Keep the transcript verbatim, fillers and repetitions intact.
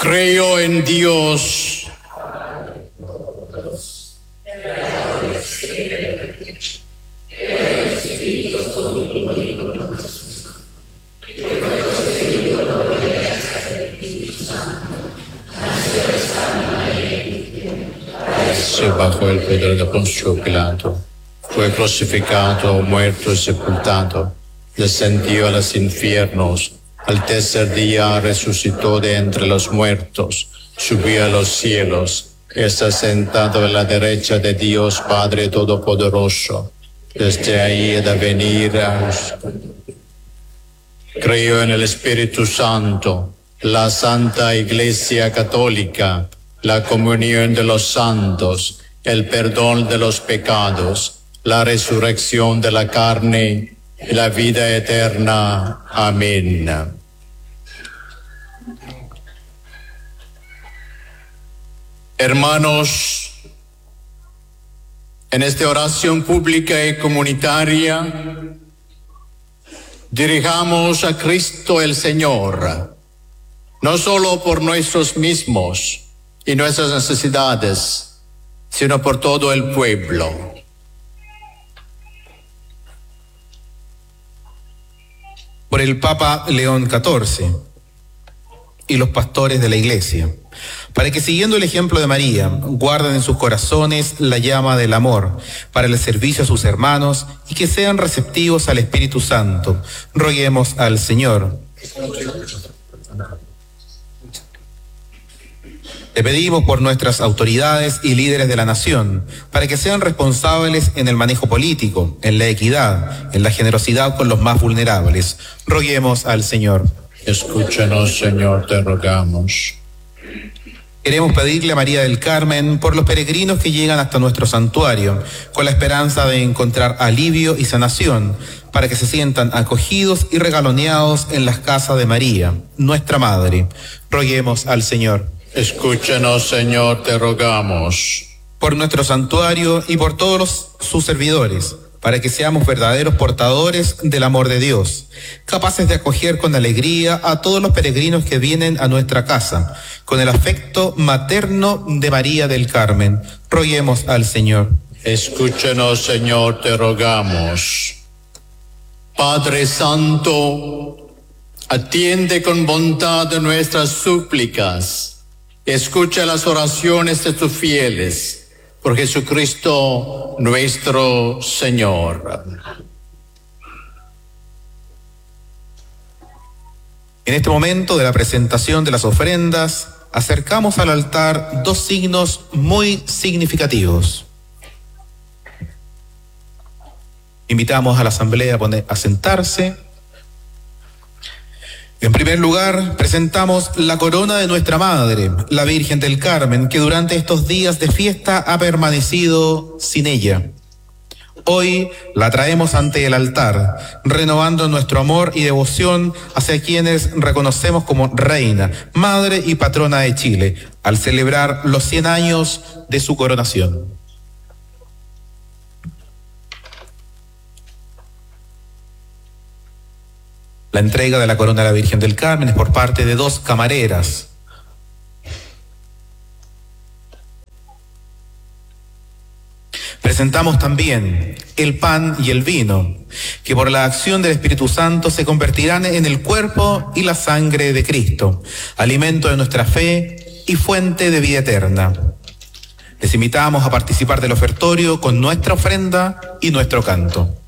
Creo en Dios, bajo el poder de Poncio Pilato, fue crucificado, muerto y sepultado, descendió a los infiernos, al tercer día resucitó de entre los muertos, subió a los cielos, está sentado a la derecha de Dios Padre Todopoderoso, desde ahí ha de venir a... Creo en el Espíritu Santo, la Santa Iglesia Católica, la comunión de los santos, el perdón de los pecados, la resurrección de la carne y la vida eterna. Amén. Hermanos, en esta oración pública y comunitaria, dirijamos a Cristo el Señor, no solo por nosotros mismos y nuestras necesidades, sino por todo el pueblo. Por el Papa León catorce y los pastores de la Iglesia, para que siguiendo el ejemplo de María, guarden en sus corazones la llama del amor para el servicio a sus hermanos y que sean receptivos al Espíritu Santo. Roguemos al Señor. Te pedimos por nuestras autoridades y líderes de la nación, para que sean responsables en el manejo político, en la equidad, en la generosidad con los más vulnerables. Roguemos al Señor. Escúchanos, Señor, te rogamos. Queremos pedirle a María del Carmen por los peregrinos que llegan hasta nuestro santuario, con la esperanza de encontrar alivio y sanación, para que se sientan acogidos y regaloneados en las casas de María, nuestra Madre. Roguemos al Señor. Escúchanos, Señor, te rogamos. Por nuestro santuario y por todos los, sus servidores, para que seamos verdaderos portadores del amor de Dios, capaces de acoger con alegría a todos los peregrinos que vienen a nuestra casa, con el afecto materno de María del Carmen. Roguemos al Señor. Escúchanos, Señor, te rogamos. Padre Santo, atiende con bondad nuestras súplicas. Escucha las oraciones de tus fieles, por Jesucristo nuestro Señor. En este momento de la presentación de las ofrendas, acercamos al altar dos signos muy significativos. Invitamos a la asamblea a, poner, a sentarse. En primer lugar, presentamos la corona de nuestra Madre, la Virgen del Carmen, que durante estos días de fiesta ha permanecido sin ella. Hoy la traemos ante el altar, renovando nuestro amor y devoción hacia quienes reconocemos como Reina, Madre y Patrona de Chile, al celebrar los cien años de su coronación. La entrega de la corona a la Virgen del Carmen es por parte de dos camareras. Presentamos también el pan y el vino, que por la acción del Espíritu Santo se convertirán en el cuerpo y la sangre de Cristo, alimento de nuestra fe y fuente de vida eterna. Les invitamos a participar del ofertorio con nuestra ofrenda y nuestro canto.